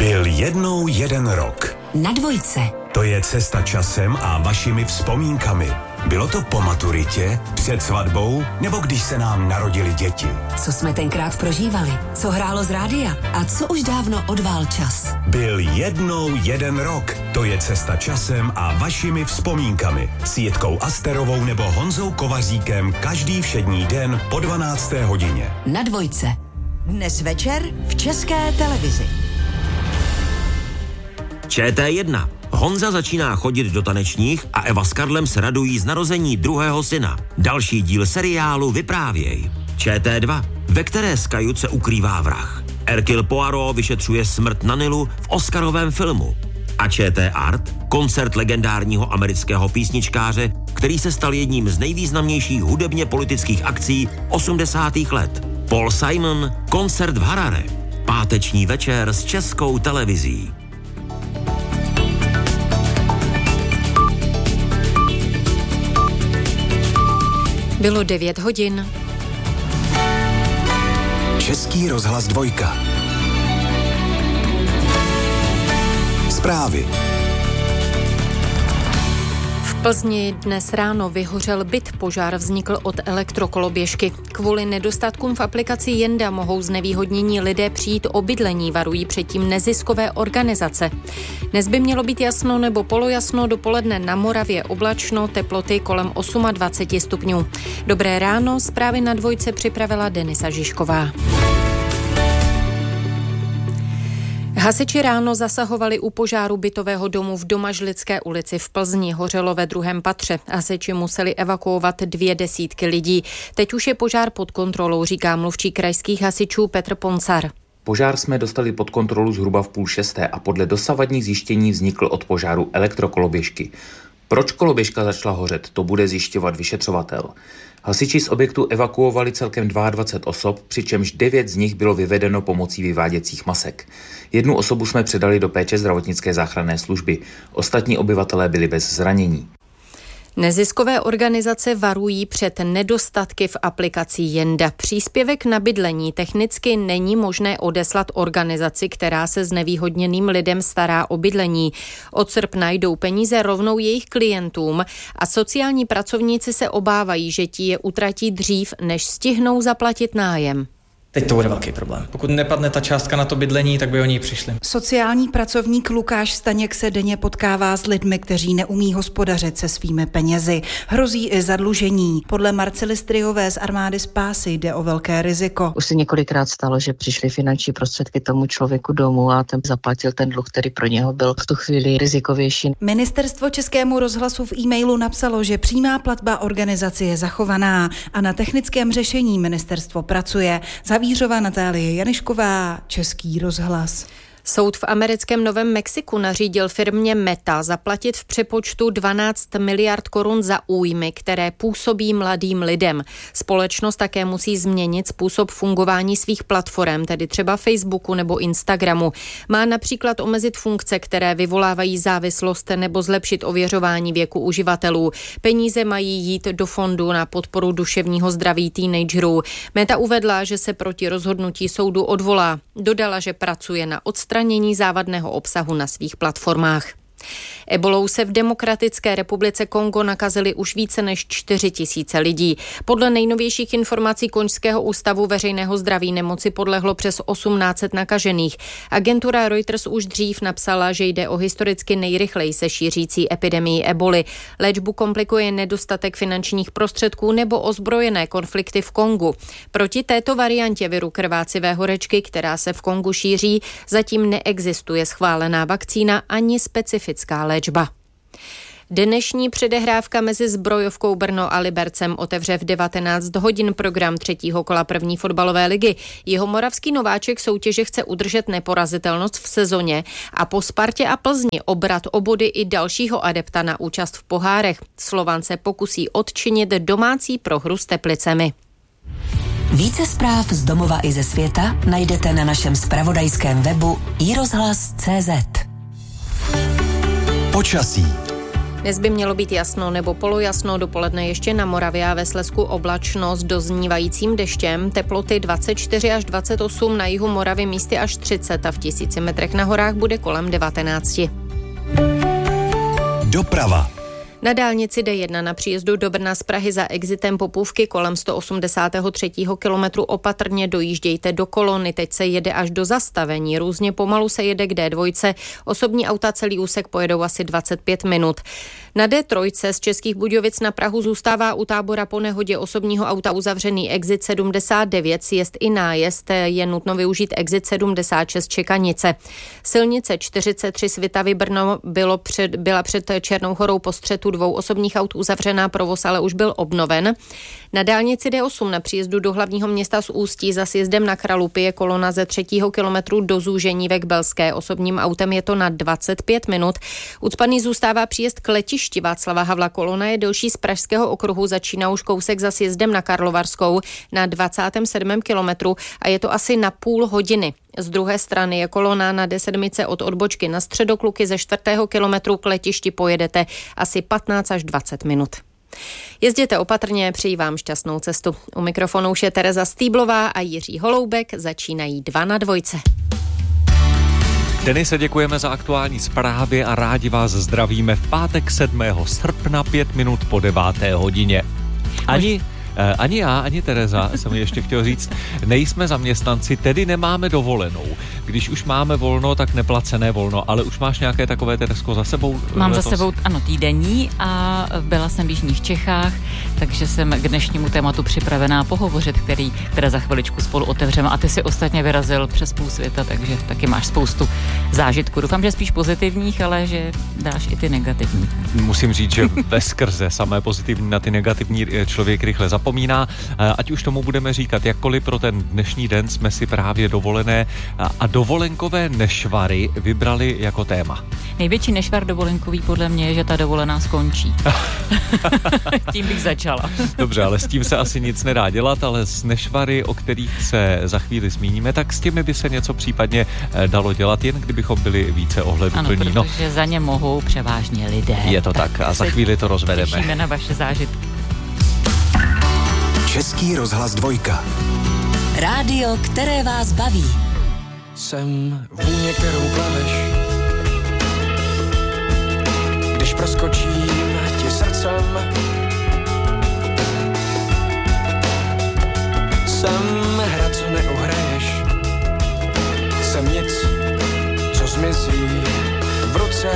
Byl jednou jeden rok. Na Dvojce. To je cesta časem a vašimi vzpomínkami. Bylo to po maturitě, před svatbou, nebo když se nám narodili děti? Co jsme tenkrát prožívali? Co hrálo z rádia? A co už dávno odvál čas? Byl jednou jeden rok. To je cesta časem a vašimi vzpomínkami. S Jitkou Asterovou nebo Honzou Kovaříkem každý všední den po 12. hodině. Na Dvojce. Dnes večer v České televizi. ČT1. Honza začíná chodit do tanečních a Eva s Karlem se radují z narození druhého syna. Další díl seriálu Vyprávěj. ČT2, ve které z kajut se ukrývá vrah. Hercule Poirot vyšetřuje smrt na Nilu v oscarovém filmu. A ČT Art, koncert legendárního amerického písničkáře, který se stal jedním z nejvýznamnějších hudebně politických akcí 80. let. Paul Simon, koncert v Harare. Páteční večer s Českou televizí. Bylo 9 hodin. Český rozhlas Dvojka. Zprávy. V Plzni dnes ráno vyhořel byt, požár vznikl od elektrokoloběžky. Kvůli nedostatkům v aplikaci Jenda mohou znevýhodnění lidé přijít o bydlení, varují předtím neziskové organizace. Dnes by mělo být jasno nebo polojasno, dopoledne na Moravě oblačno, teploty kolem 28 stupňů. Dobré ráno, zprávy na Dvojce připravila Denisa Žižková. Hasiči ráno zasahovali u požáru bytového domu v Domažlické ulici v Plzni. Hořelo ve 2. patře. Hasiči museli evakuovat 200 lidí. Teď už je požár pod kontrolou, říká mluvčí krajských hasičů Petr Poncar. Požár jsme dostali pod kontrolu zhruba v 5:30 a podle dosavadních zjištění vznikl od požáru elektrokoloběžky. Proč koloběžka začala hořet, to bude zjišťovat vyšetřovatel. Hasiči z objektu evakuovali celkem 22 osob, přičemž 9 z nich bylo vyvedeno pomocí vyváděcích masek. 1 osobu jsme předali do péče zdravotnické záchranné služby. Ostatní obyvatelé byli bez zranění. Neziskové organizace varují před nedostatky v aplikaci Jenda. Příspěvek na bydlení technicky není možné odeslat organizaci, která se znevýhodněným lidem stará o bydlení. Od srpna jdou peníze rovnou jejich klientům a sociální pracovníci se obávají, že ti je utratí dřív, než stihnou zaplatit nájem. Teď to bude velký problém. Pokud nepadne ta částka na to bydlení, tak by o ní přišli. Sociální pracovník Lukáš Staněk se denně potkává s lidmi, kteří neumí hospodařit se svými penězi. Hrozí i zadlužení. Podle Marcely Stryhové z Armády spásy jde o velké riziko. Už se několikrát stalo, že přišly finanční prostředky tomu člověku domů a ten zaplatil ten dluh, který pro něho byl v tu chvíli rizikovější. Ministerstvo Českému rozhlasu v e-mailu napsalo, že přímá platba organizaci je zachovaná a na technickém řešení ministerstvo pracuje. Zavířová Natálie Janišková, Český rozhlas. Soud v americkém Novém Mexiku nařídil firmě Meta zaplatit v přepočtu 12 miliard korun za újmy, které působí mladým lidem. Společnost také musí změnit způsob fungování svých platform, tedy třeba Facebooku nebo Instagramu. Má například omezit funkce, které vyvolávají závislost nebo zlepšit ověřování věku uživatelů. Peníze mají jít do fondu na podporu duševního zdraví teenagerů. Meta uvedla, že se proti rozhodnutí soudu odvolá. Dodala, že pracuje na odstranění závadného obsahu na svých platformách. Ebolou se v Demokratické republice Kongo nakazili už více než 4 000 lidí. Podle nejnovějších informací Konžského ústavu veřejného zdraví nemoci podlehlo přes 1800 nakažených. Agentura Reuters už dřív napsala, že jde o historicky nejrychleji se šířící epidemii eboli. Léčbu komplikuje nedostatek finančních prostředků nebo ozbrojené konflikty v Kongu. Proti této variantě viru krvácivé horečky, která se v Kongu šíří, zatím neexistuje schválená vakcína ani specifická léčba. Dnešní předehrávka mezi Zbrojovkou Brno a Libercem otevře v 19 hodin program 3. kola první fotbalové ligy. Jihomoravský nováček soutěže chce udržet neporazitelnost v sezóně a po Spartě a Plzni obrat o body i dalšího adepta na účast v pohárech. Slovan se pokusí odčinit domácí prohru s Teplicemi. Více zpráv z domova i ze světa najdete na našem zpravodajském webu iRozhlas.cz. Počasí. Dnes by mělo být jasno nebo polojasno, dopoledne ještě na Moravě a ve Slezsku oblačno s doznívajícím deštěm. Teploty 24 až 28, na jihu Moravy místy až 30 a v 1000 metrech na horách bude kolem 19. Doprava. Na dálnici D1 na příjezdu do Brna z Prahy za exitem Popůvky kolem 183. kilometru opatrně dojíždějte do kolony. Teď se jede až do zastavení. Různě pomalu se jede k D2. Osobní auta celý úsek pojedou asi 25 minut. Na D3 z Českých Budějovic na Prahu zůstává u Tábora po nehodě osobního auta uzavřený exit 79, sjezd i nájezd. Je nutno využít exit 76 Čekanice. Silnice 43 Svitavy Brno byla před Černou Horou po střetu 2 osobních aut uzavřená, provoz ale už byl obnoven. Na dálnici D8 na příjezdu do hlavního města z Ústí za sjezdem na Kralupy je kolona ze 3. kilometru do Zúženívek Belské. Osobním autem je to na 25 minut. Ucpaný zůstává příjezd k letišti Václava Havla. Kolona je delší z Pražského okruhu, začíná už kousek za sjezdem na Karlovarskou na 27. kilometru a je to asi na půl hodiny. Z druhé strany je kolona na D7 od odbočky na Středokluky ze 4. kilometru k letišti pojedete asi 15 až 20 minut. Jezděte opatrně, přeji vám šťastnou cestu. U mikrofonu už je Tereza Stýblová a Jiří Holoubek, začínají 2 na 2. Denise, děkujeme za aktuální zprávy a rádi vás zdravíme v pátek 7. srpna 5 minut po 9. hodině. Ani já, ani Tereza, jsem ještě chtěl říct, nejsme zaměstnanci, tedy nemáme dovolenou. Když už máme volno, tak neplacené volno, ale už máš nějaké takové, Teresko, za sebou? Mám za sebou, ano, týdenní a byla jsem v Jižních Čechách, takže jsem k dnešnímu tématu připravená pohovořit, které za chviličku spolu otevřeme. A ty si ostatně vyrazil přes půl světa, takže taky máš spoustu zážitků. Doufám, že spíš pozitivních, ale že dáš i ty negativní. Musím říct, že veskrze samé pozitivní na ty negativní člověk rychle zapomíná. Ať už tomu budeme říkat jakkoliv, pro ten dnešní den jsme si právě dovolené a dovolenkové nešvary vybrali jako téma. Největší nešvar dovolenkový podle mě je, že ta dovolená skončí. Tím bych začala. Dobře, ale s tím se asi nic nedá dělat, ale s nešvary, o kterých se za chvíli zmíníme, tak s těmi by se něco případně dalo dělat, jen kdybychom byli více ohleduplní. Ano, protože za ně mohou převážně lidé. Je to tak a za chvíli to rozvedeme. Těšíme na vaše zážitky. Český rozhlas 2. Rádio, které vás baví. Jsem vůně, kterou plaveš, když proskočím ti srdcem. Jsem hra, co neuhraješ, jsem nic, co zmizí